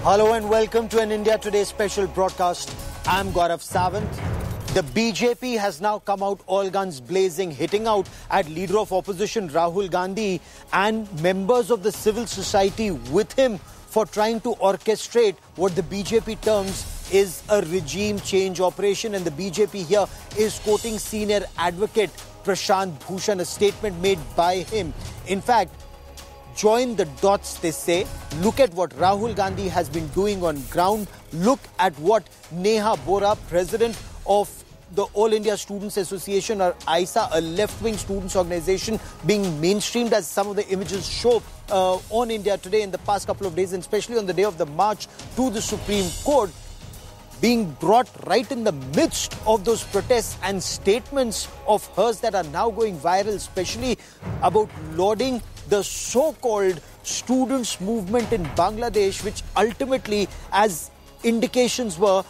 Hello and welcome to an India Today special broadcast. I'm Gaurav Sawant. The BJP has now come out all guns blazing, hitting out at leader of opposition Rahul Gandhi and members of the civil society with him for trying to orchestrate what the BJP terms is a regime change operation. And the BJP here is quoting senior advocate Prashant Bhushan, a statement made by him. In fact, join the dots, they say. Look at what Rahul Gandhi has been doing on ground. Look at what Neha Bora, president of the All India Students Association, or AISA, a left-wing students organization, being mainstreamed as some of the images show on India Today in the past couple of days, and especially on the day of the march to the Supreme Court, being brought right in the midst of those protests, and statements of hers that are now going viral, especially about lauding the so-called students' movement in Bangladesh, which ultimately, as indications was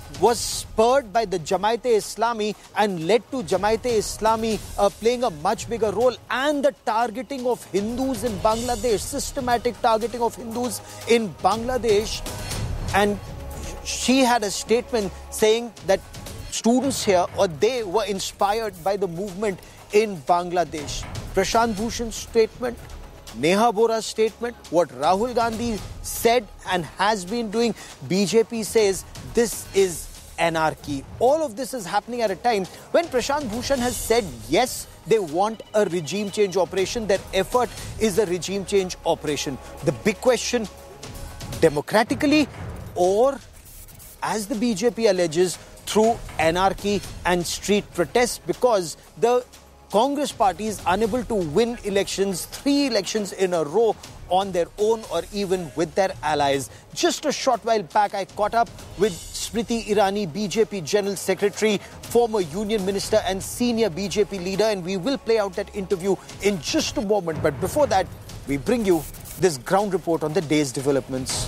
spurred by the Jamaat-e-Islami and led to Jamaat-e-Islami playing a much bigger role, and the targeting of Hindus in Bangladesh, systematic targeting of Hindus in Bangladesh. And she had a statement saying that students here, or they were inspired by the movement in Bangladesh. Prashant Bhushan's statement, Neha Bora's statement, what Rahul Gandhi said and has been doing, BJP says this is anarchy. All of this is happening at a time when Prashant Bhushan has said, yes, they want a regime change operation. Their effort is a regime change operation. The big question, democratically, or as the BJP alleges, through anarchy and street protests, because the Congress party is unable to win elections, 3 elections in a row on their own or even with their allies. Just a short while back, I caught up with Smriti Irani, BJP General Secretary, former Union Minister and senior BJP leader, and we will play out that interview in just a moment. But before that, we bring you this ground report on the day's developments.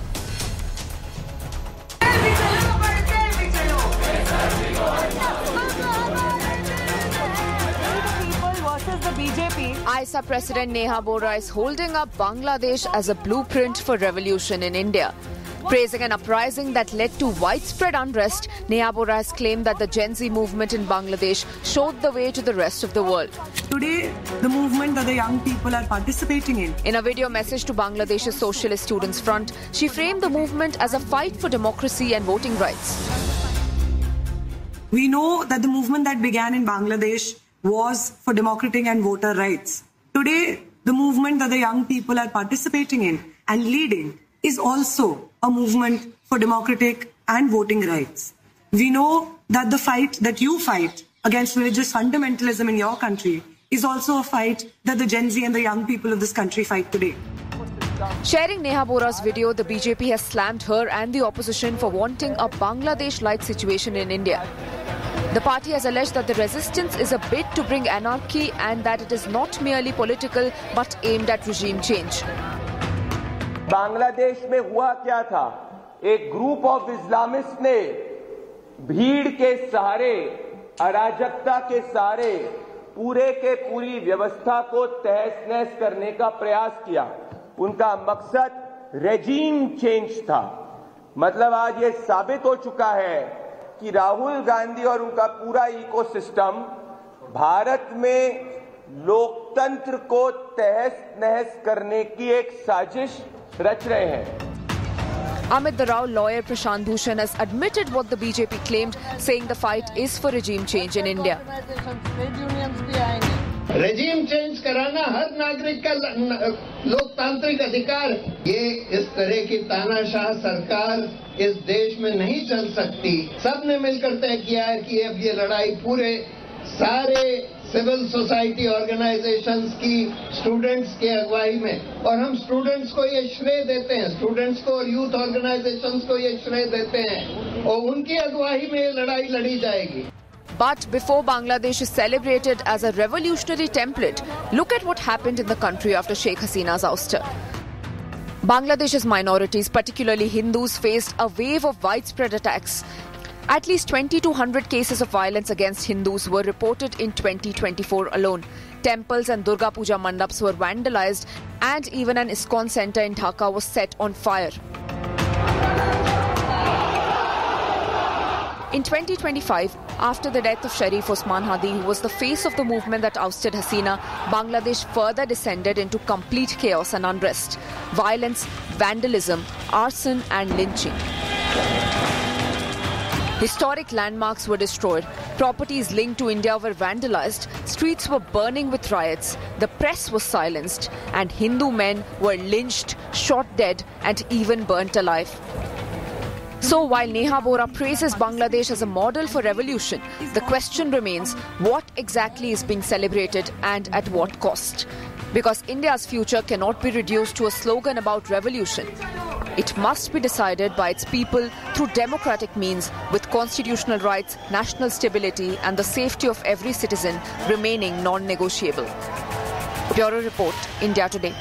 AISA President Neha Bora is holding up Bangladesh as a blueprint for revolution in India. Praising an uprising that led to widespread unrest, Neha Bora has claimed that the Gen Z movement in Bangladesh showed the way to the rest of the world. Today, the movement that the young people are participating In a video message to Bangladesh's Socialist Students Front, she framed the movement as a fight for democracy and voting rights. We know that the movement that began in Bangladesh was for democratic and voter rights. Today, the movement that the young people are participating in and leading is also a movement for democratic and voting rights. We know that the fight that you fight against religious fundamentalism in your country is also a fight that the Gen Z and the young people of this country fight today. Sharing Neha Bora's video, the BJP has slammed her and the opposition for wanting a Bangladesh-like situation in India. The party has alleged that the resistance is a bid to bring anarchy and that it is not merely political but aimed at regime change. Bangladesh में हुआ क्या था? एक group of Islamist ने भीड़ के सहारे, अराजकता के सहारे पूरे के पूरी व्यवस्था को तहस-नहस करने का प्रयास किया. उनका मकसद रेजिम चेंज था. मतलब आज ये साबित हो चुका है कि राहुल गांधी और उनका पूरा इकोसिस्टम भारत में लोकतंत्र को तहस-नहस करने की एक साजिश रच रहे हैं. Amid the Rao lawyer Prashant Bhushan has admitted what the BJP claimed, saying the fight is for regime change in India. Regime change कराना हर नागरिक का लोकतांत्रिक अधिकार. ये इस तरह की तानाशाह सरकार इस देश में नहीं चल सकती. सबने मिलकर तय किया है कि अब ये लड़ाई पूरे सारे सिविल सोसाइटी ऑर्गेनाइजेशंस की, स्टूडेंट्स के अगुवाई में, और हम स्टूडेंट्स को ये श्रेय देते हैं, स्टूडेंट्स को और यूथ ऑर्गेनाइजेशंस को ये श्रेय देते हैं, और उनकी अगुवाई में ये लड़ाई लड़ी जाएगी. But before Bangladesh is celebrated as a revolutionary template, look at what happened in the country after Sheikh Hasina's ouster. Bangladesh's minorities, particularly Hindus, faced a wave of widespread attacks. At least 2,200 cases of violence against Hindus were reported in 2024 alone. Temples and Durga Puja mandaps were vandalized, and even an ISKCON center in Dhaka was set on fire. In 2025, after the death of Sharif Osman Hadi, who was the face of the movement that ousted Hasina, Bangladesh further descended into complete chaos and unrest. Violence, vandalism, arson and lynching. Historic landmarks were destroyed, properties linked to India were vandalized, streets were burning with riots, the press was silenced, and Hindu men were lynched, shot dead, and even burnt alive. So while Neha Bora praises Bangladesh as a model for revolution, the question remains, what exactly is being celebrated and at what cost? Because India's future cannot be reduced to a slogan about revolution. It must be decided by its people through democratic means, with constitutional rights, national stability and the safety of every citizen remaining non-negotiable. Bureau Report, India Today.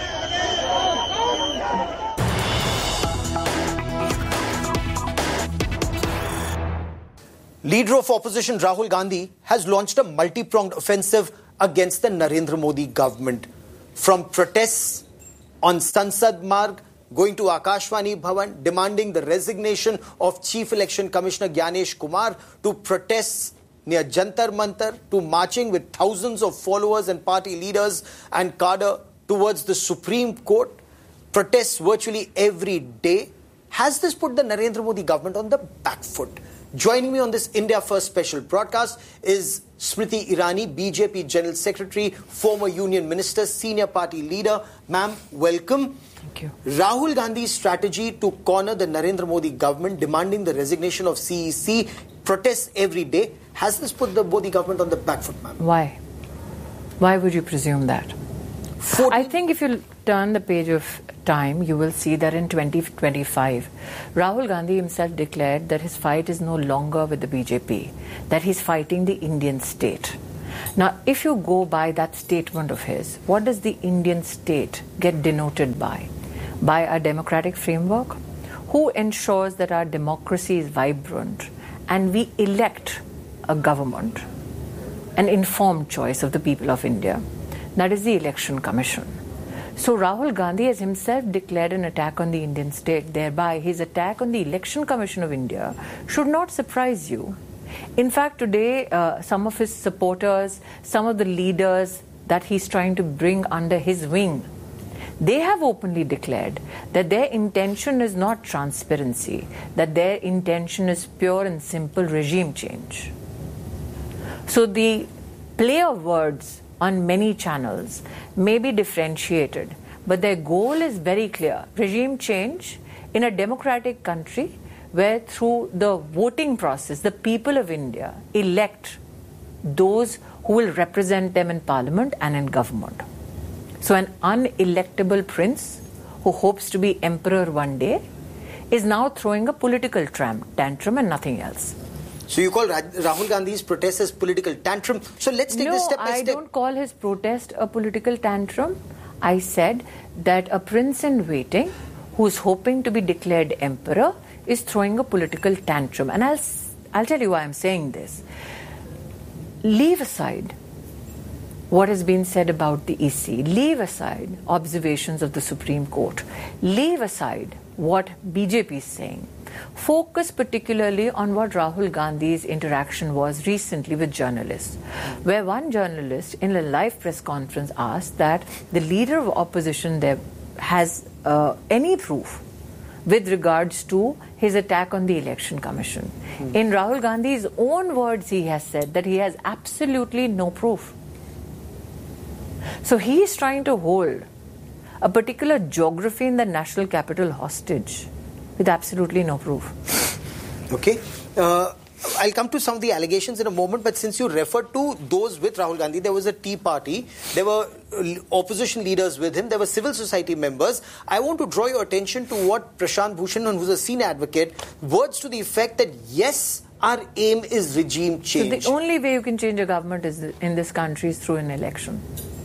Leader of opposition Rahul Gandhi has launched a multi-pronged offensive against the Narendra Modi government. From protests on Sansad Marg, going to Akashvani Bhavan, demanding the resignation of Chief Election Commissioner Gyanesh Kumar, to protests near Jantar Mantar, to marching with thousands of followers and party leaders and cadre towards the Supreme Court, protests virtually every day. Has this put the Narendra Modi government on the back foot? Joining me on this India First special broadcast is Smriti Irani, BJP General Secretary, former Union Minister, senior party leader. Ma'am, welcome. Thank you. Rahul Gandhi's strategy to corner the Narendra Modi government, demanding the resignation of CEC, protests every day. Has this put the Modi government on the back foot, ma'am? Why? Why would you presume that? I think if you turn the page of time, you will see that in 2025, Rahul Gandhi himself declared that his fight is no longer with the BJP, that he's fighting the Indian state. Now, if you go by that statement of his, what does the Indian state get denoted by? By a democratic framework? Who ensures that our democracy is vibrant and we elect a government, an informed choice of the people of India? That is the Election Commission. So Rahul Gandhi has himself declared an attack on the Indian state. Thereby, his attack on the Election Commission of India should not surprise you. In fact, today, some of his supporters, some of the leaders that he's trying to bring under his wing, they have openly declared that their intention is not transparency, that their intention is pure and simple regime change. So the play of words on many channels may be differentiated, but their goal is very clear. Regime change in a democratic country where through the voting process, the people of India elect those who will represent them in parliament and in government. So an unelectable prince who hopes to be emperor one day is now throwing a political tantrum and nothing else. So you call Rahul Gandhi's protest as political tantrum. So let's take this step by step. No, I don't call his protest a political tantrum. I said that a prince in waiting who's hoping to be declared emperor is throwing a political tantrum. And I'll tell you why I'm saying this. Leave aside what has been said about the EC. Leave aside observations of the Supreme Court. Leave aside what BJP is saying. Focus particularly on what Rahul Gandhi's interaction was recently with journalists, where one journalist in a live press conference asked that the leader of opposition there has any proof with regards to his attack on the Election Commission. In Rahul Gandhi's own words, he has said that he has absolutely no proof. So he is trying to hold a particular geography in the national capital hostage with absolutely no proof. Okay. I'll come to some of the allegations in a moment, but since you referred to those with Rahul Gandhi, there was a Tea Party, there were opposition leaders with him, there were civil society members. I want to draw your attention to what Prashant Bhushan, who's a senior advocate, words to the effect that yes, our aim is regime change. So the only way you can change a government is in this country is through an election.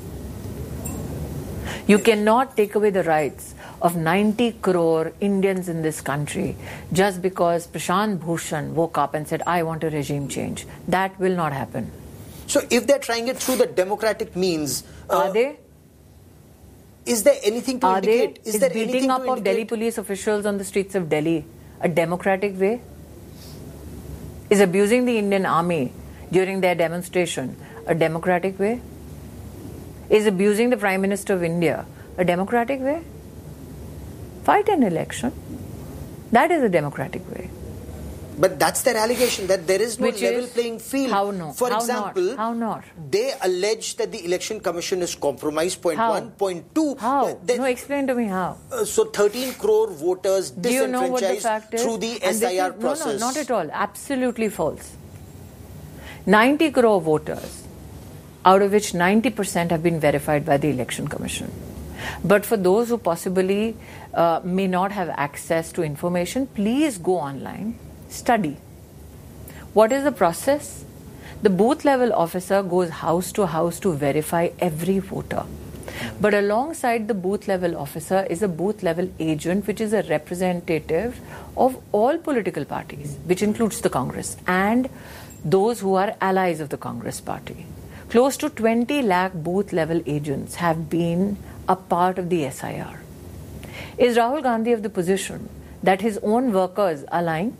You cannot take away the rights of 90 crore Indians in this country just because Prashant Bhushan woke up and said, I want a regime change. That will not happen. So if they're trying it through the democratic means... Are they? Is there anything to indicate? Is there beating up of Delhi police officials on the streets of Delhi a democratic way? Is abusing the Indian army during their demonstration a democratic way? Is abusing the Prime Minister of India a democratic way? Fight an election. That is a democratic way. But that's their allegation, that there is no Which level is, playing field. how no? For How example, not? How not? They allege that the Election Commission is compromised, point How? 1. Point 2. How? No, explain to me how. So 13 crore voters Do you know what the disenfranchised fact is? through the And this SIR is, process. No, not at all. Absolutely false. 90 crore voters, out of which 90% have been verified by the Election Commission. But for those who possibly may not have access to information, please go online, study. What is the process? The booth level officer goes house to verify every voter. But alongside the booth level officer is a booth level agent, which is a representative of all political parties, which includes the Congress and those who are allies of the Congress party. Close to 20 lakh booth level agents have been a part of the SIR. Is Rahul Gandhi of the position that his own workers are lying?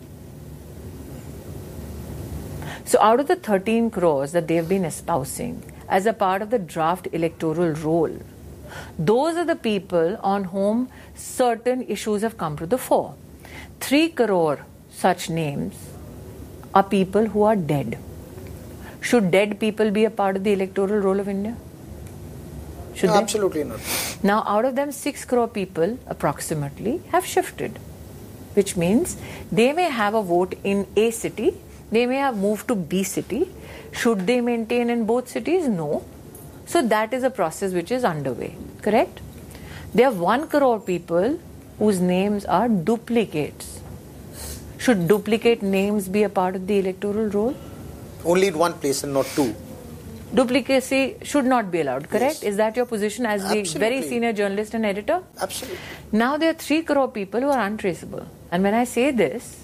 So out of the 13 crores that they have been espousing as a part of the draft electoral roll, those are the people on whom certain issues have come to the fore. 3 crore such names are people who are dead. Should dead people be a part of the electoral roll of India? Should No, they? absolutely not. Now, out of them, 6 crore people approximately have shifted, which means they may have a vote in A city, they may have moved to B city. Should they maintain in both cities? No. So that is a process which is underway, correct? There are 1 crore people whose names are duplicates. Should duplicate names be a part of the electoral roll? Only in one place and not two. Duplicacy should not be allowed, correct? Yes. Is that your position as the Absolutely. very senior journalist and editor? Absolutely. Now there are 3 crore people who are untraceable. And when I say this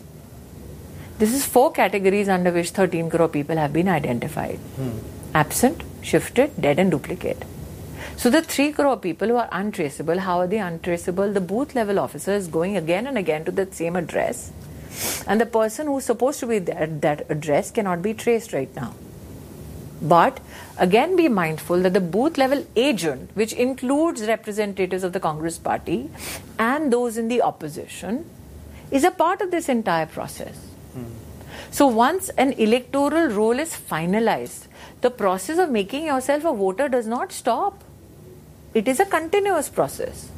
is 4 categories under which 13 crore people have been identified. Absent, shifted, dead and duplicate. So the 3 crore people who are untraceable, how are they untraceable? The booth level officer is going again and again to that same address. And the person who's supposed to be there at that address cannot be traced right now. But again be mindful that the booth level agent, which includes representatives of the Congress party and those in the opposition, is a part of this entire process. So once an electoral roll is finalized, the process of making yourself a voter does not stop. It is a continuous process.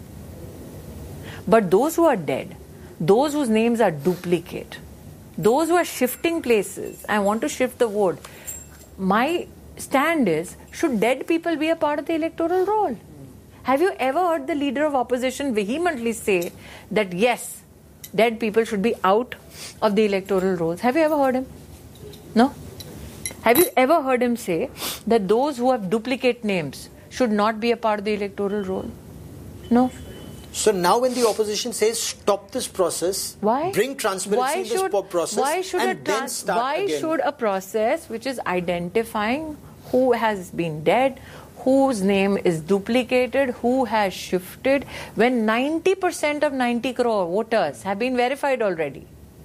But those who are dead, those whose names are duplicate, those who are shifting places and want to shift the vote, my stand is, should dead people be a part of the electoral roll? Have you ever heard the leader of opposition vehemently say that yes, dead people should be out of the electoral rolls? Have you ever heard him? No? Have you ever heard him say that those who have duplicate names should not be a part of the electoral roll? No. So now when the opposition says stop this process, Why? bring transparency in this process, why should and then start why again. should a process which is identifying who has been dead, whose name is duplicated, who has shifted, when 90% of 90 crore voters have been verified already?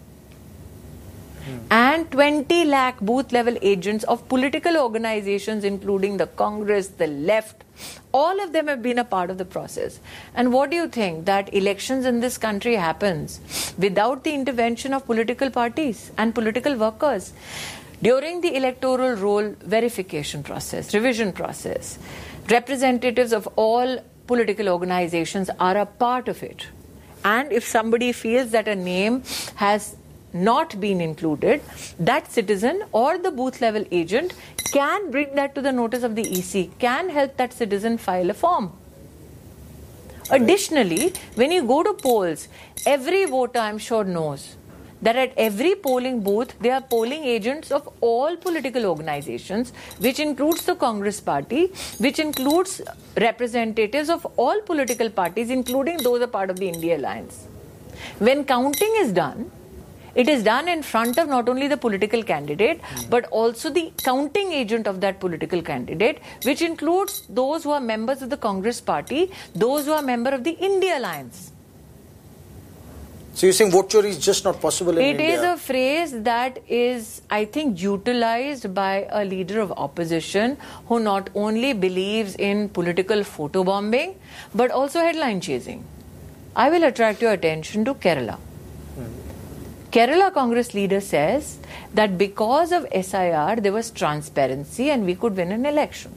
And 20 lakh booth level agents of political organizations, including the Congress, the left, all of them have been a part of the process. And what do you think? That elections in this country happens without the intervention of political parties and political workers? During the electoral roll verification process, revision process, representatives of all political organizations are a part of it. And if somebody feels that a name has not been included, that citizen or the booth level agent can bring that to the notice of the EC, can help that citizen file a form. Additionally, when you go to polls, every voter, I'm sure, knows that at every polling booth, there are polling agents of all political organizations, which includes the Congress party, which includes representatives of all political parties, including those a part of the India Alliance. When counting is done, it is done in front of not only the political candidate, but also the counting agent of that political candidate, which includes those who are members of the Congress party, those who are members of the India Alliance. So you're saying vote chori is just not possible in India? It is a phrase that is, I think, utilized by a leader of opposition who not only believes in political photobombing but also headline chasing. I will attract your attention to Kerala. Kerala Congress leader says that because of SIR there was transparency and we could win an election.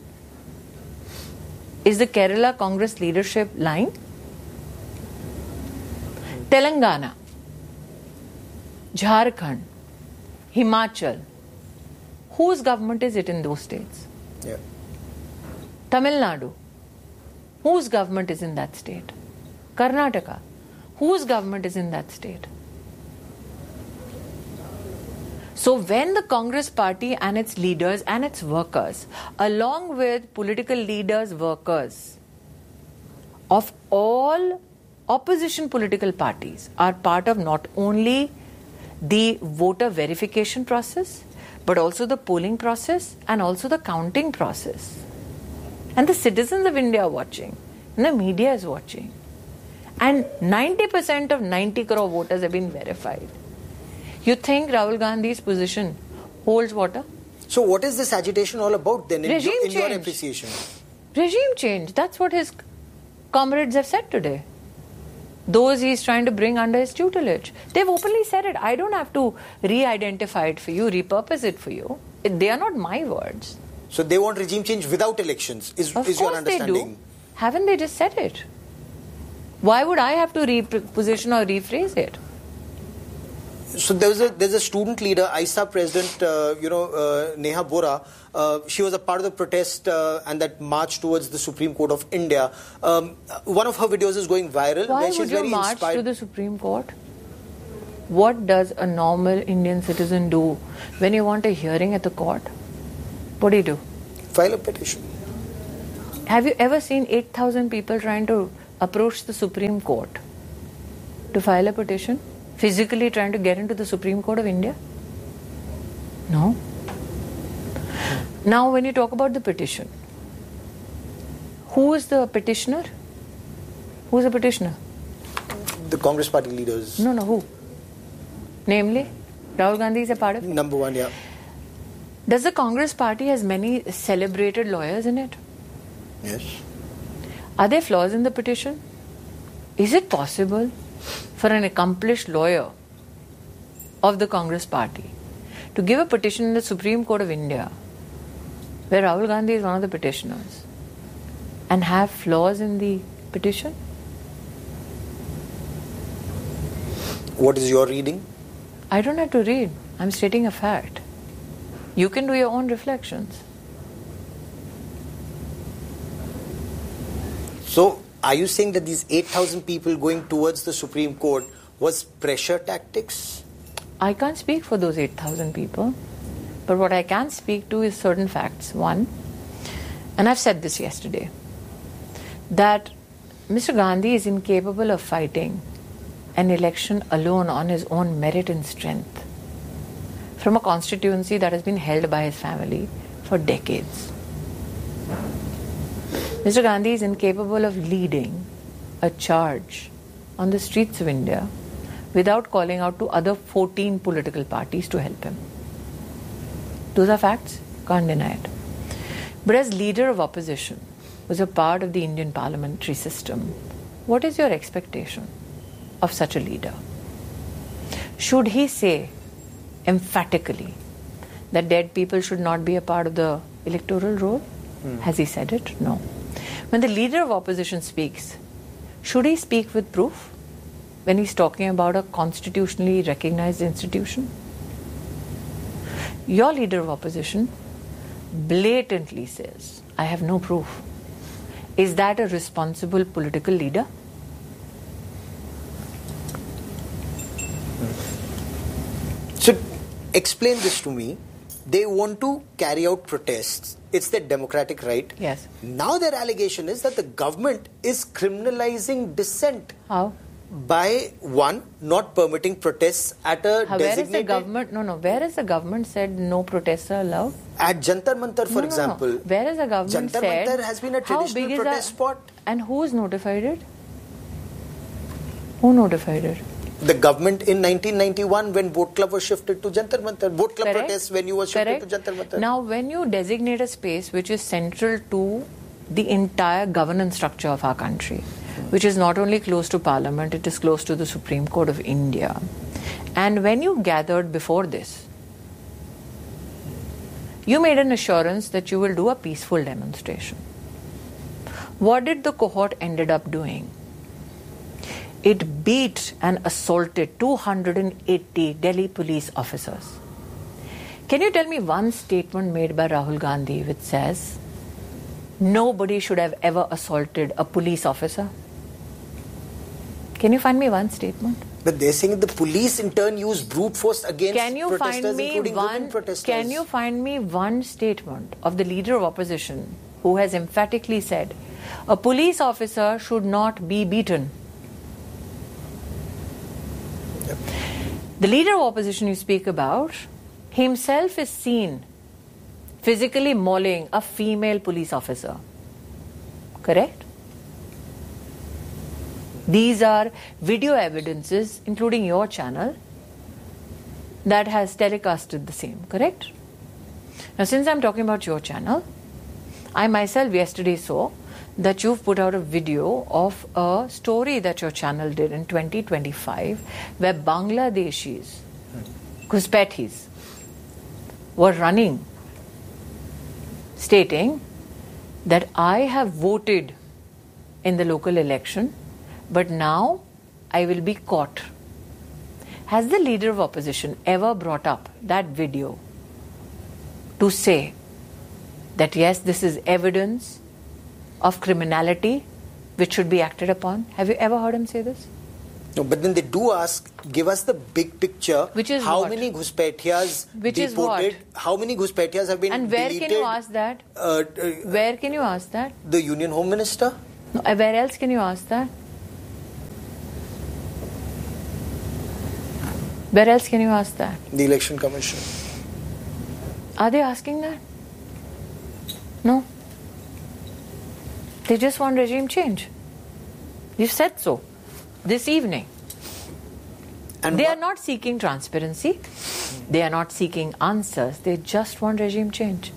Is the Kerala Congress leadership lying? Telangana, Jharkhand, Himachal. Whose government is it in those states? Yeah. Tamil Nadu. Whose government is in that state? Karnataka. Whose government is in that state? So when the Congress party and its leaders and its workers, along with political leaders, workers of all opposition political parties are part of not only the voter verification process, but also the polling process and also the counting process. And the citizens of India are watching, and the media is watching. And 90% of 90 crore voters have been verified. You think Rahul Gandhi's position holds water? So what is this agitation all about then in Regime your change. appreciation? Regime change. That's what his comrades have said today. Those he's trying to bring under his tutelage. They've openly said it. I don't have to re-identify it for you, repurpose it for you. They are not my words. So they want regime change without elections, is your understanding? They do. Haven't they just said it? Why would I have to reposition or rephrase it? So there's a student leader, ISA president, Neha Bora. She was a part of the protest and that march towards the Supreme Court of India. One of her videos is going viral. Why where she's would you very march inspired. to the Supreme Court? What does a normal Indian citizen do when you want a hearing at the court? What do? File a petition. Have you ever seen 8,000 people trying to approach the Supreme Court to file a petition? Physically trying to get into the Supreme Court of India? No. Now when you talk about the petition, who is the petitioner? Who is the petitioner? The Congress party leaders. No, who? Namely, Rahul Gandhi is a part of it. Number one, yeah. Does the Congress party has many celebrated lawyers in it? Yes. Are there flaws in the petition? Is it possible for an accomplished lawyer of the Congress party to give a petition in the Supreme Court of India where Rahul Gandhi is one of the petitioners and have flaws in the petition? What is your reading? I don't have to read. I'm stating a fact. You can do your own reflections. So, are you saying that these 8,000 people going towards the Supreme Court was pressure tactics? I can't speak for those 8,000 people, but what I can speak to is certain facts. One, and I've said this yesterday, that Mr. Gandhi is incapable of fighting an election alone on his own merit and strength from a constituency that has been held by his family for decades. Mr. Gandhi is incapable of leading a charge on the streets of India without calling out to other 14 political parties to help him. Those are facts, can't deny it. But as leader of opposition, was a part of the Indian parliamentary system, what is your expectation of such a leader? Should he say emphatically that dead people should not be a part of the electoral roll? Has he said it? No. When the leader of opposition speaks, should he speak with proof when he's talking about a constitutionally recognized institution? Your leader of opposition blatantly says, I have no proof. Is that a responsible political leader? So, explain this to me. They want to carry out protests. It's their democratic right. Yes. Now their allegation is that the government is criminalizing dissent. How? By, one, not permitting protests at a designated... Where is the government? Where has the government said no protests are allowed? At Jantar Mantar, for example. Where has the government Jantar said... Mantar has been a traditional protest spot. And who has notified it? Who notified it? The government in 1991 when Boat Club was shifted to Jantar Mantar. Boat Club Correct. protests when you were shifted Correct. to Jantar Mantar. Now, when you designate a space which is central to the entire governance structure of our country, which is not only close to Parliament, it is close to the Supreme Court of India. And when you gathered before this, you made an assurance that you will do a peaceful demonstration. What did the cohort ended up doing? It beat and assaulted 280 Delhi police officers. Can you tell me one statement made by Rahul Gandhi which says nobody should have ever assaulted a police officer? Can you find me one statement? But they're saying the police in turn use brute force against protesters, including women protesters. Can you find me one statement of the leader of opposition who has emphatically said a police officer should not be beaten? Yep. The leader of opposition you speak about himself is seen physically mauling a female police officer. Correct? These are video evidences, including your channel, that has telecasted the same, correct? Now, since I'm talking about your channel, I myself yesterday saw that you've put out a video of a story that your channel did in 2025 where Bangladeshis, Ghuspatis, were running, stating that I have voted in the local election, but now I will be caught. Has the leader of opposition ever brought up that video to say that yes, this is evidence of criminality which should be acted upon? Have you ever heard him say this? No, but then they do ask, give us the big picture. Which is how what? many Ghuspatias Which is deported? what? How many Ghuspatias have been And where deleted? can you ask that? Where can you ask that? The Union Home Minister? No, where else can you ask that? Where else can you ask that? The Election Commission. Are they asking that? No. They just want regime change. You've said so this evening. And They are not seeking transparency. They are not seeking answers. They just want regime change.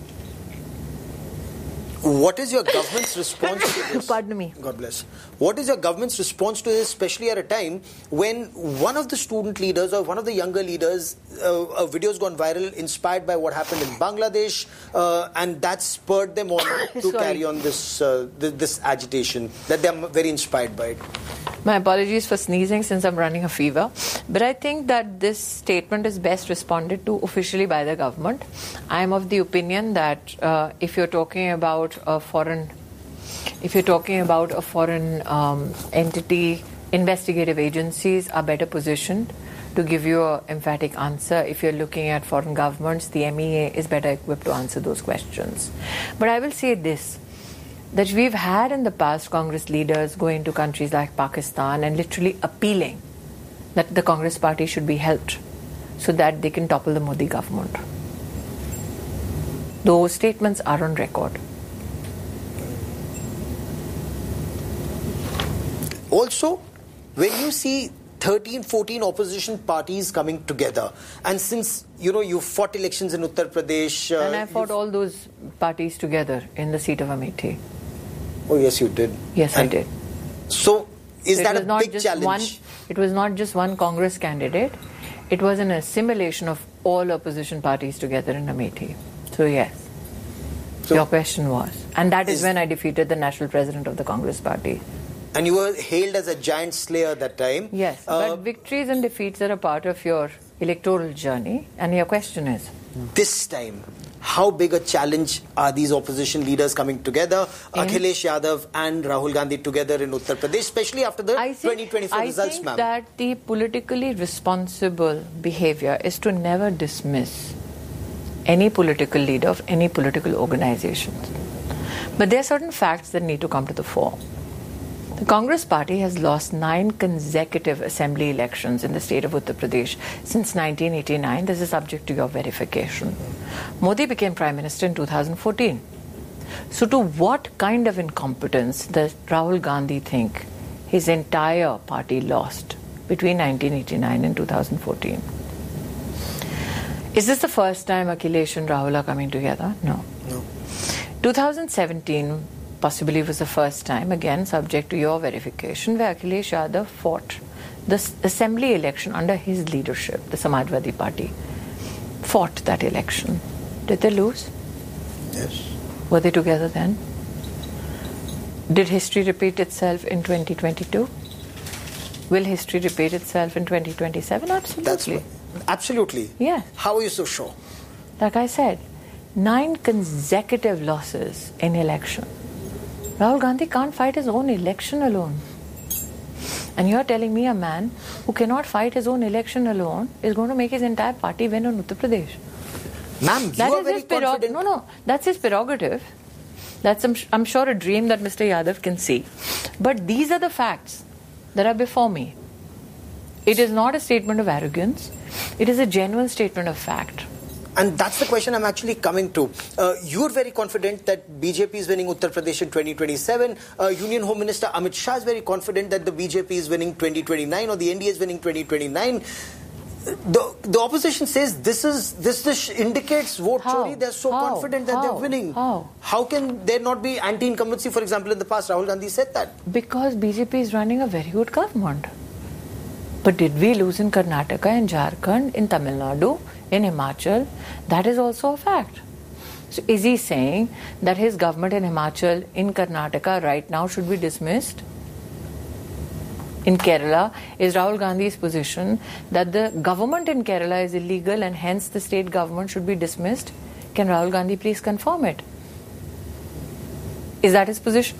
What is your government's response to this? Pardon me. God bless. What is your government's response to this, especially at a time when one of the student leaders or one of the younger leaders, a video's gone viral inspired by what happened in Bangladesh, and that spurred them on to carry on this this agitation, that they're very inspired by it? My apologies for sneezing since I'm running a fever. But I think that this statement is best responded to officially by the government. I am of the opinion that if you're talking about a foreign entity, investigative agencies are better positioned to give you an emphatic answer. If you're looking at foreign governments, the MEA is better equipped to answer those questions. But I will say this, that we've had in the past Congress leaders going to countries like Pakistan and literally appealing that the Congress party should be helped so that they can topple the Modi government. Those statements are on record. Also, when you see 13, 14 opposition parties coming together, and since you fought elections in Uttar Pradesh, and I fought all those parties together in the seat of Amethi. Oh yes, you did. Yes, I did. So, is that a big challenge? It was not just one Congress candidate. It was an assimilation of all opposition parties together in Amethi. So yes, your question was. And that is when I defeated the national president of the Congress party. And you were hailed as a giant slayer that time. Yes, but victories and defeats are a part of your electoral journey. And your question is? This time, how big a challenge are these opposition leaders coming together, Akhilesh Yadav and Rahul Gandhi together in Uttar Pradesh, especially after the 2024 results, ma'am? I think that the politically responsible behavior is to never dismiss any political leader of any political organization. But there are certain facts that need to come to the fore. The Congress party has lost 9 consecutive assembly elections in the state of Uttar Pradesh since 1989. This is subject to your verification. Modi became Prime Minister in 2014. So to what kind of incompetence does Rahul Gandhi think his entire party lost between 1989 and 2014. Is this the first time Akhilesh and Rahul are coming together? No. 2017 possibly was the first time, again subject to your verification, where Akhilesh Yadav fought the assembly election under his leadership. The Samajwadi Party fought that election. Did they lose? Yes. Were they together then? Did history repeat itself in 2022? Will history repeat itself in 2027? Absolutely. Absolutely? Yeah. How are you so sure? Like I said, 9 consecutive losses in election. Rahul Gandhi can't fight his own election alone. And you're telling me a man who cannot fight his own election alone is going to make his entire party win in Uttar Pradesh. Ma'am, you are very confident. No, that's his prerogative. That's, I'm sure, a dream that Mr. Yadav can see. But these are the facts that are before me. It is not a statement of arrogance. It is a genuine statement of fact. And that's the question I'm actually coming to. You're very confident that BJP is winning Uttar Pradesh in 2027. Union Home Minister Amit Shah is very confident that the BJP is winning 2029 or the NDA is winning 2029. The opposition says this indicates vote chori. They're so confident that they're winning. How can there not be anti-incumbency? For example, in the past, Rahul Gandhi said that. Because BJP is running a very good government. But did we lose in Karnataka, in Jharkhand, in Tamil Nadu, in Himachal? That is also a fact. So is he saying that his government in Himachal, in Karnataka right now should be dismissed? In Kerala, is Rahul Gandhi's position that the government in Kerala is illegal and hence the state government should be dismissed? Can Rahul Gandhi please confirm it? Is that his position?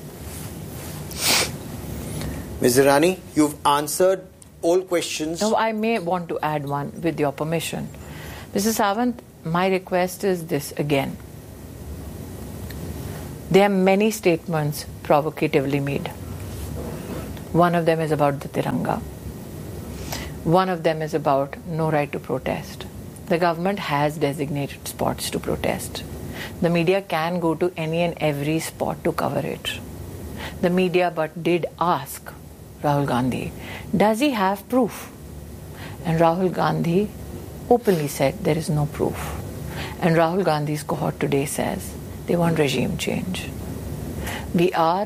Ms. Irani, you've answered all questions. No, I may want to add one with your permission. Mr. Sawant, my request is this again. There are many statements provocatively made. One of them is about the Tiranga. One of them is about no right to protest. The government has designated spots to protest. The media can go to any and every spot to cover it. The media but did ask Rahul Gandhi, does he have proof? And Rahul Gandhi openly said there is no proof. And Rahul Gandhi's cohort today says they want regime change. We are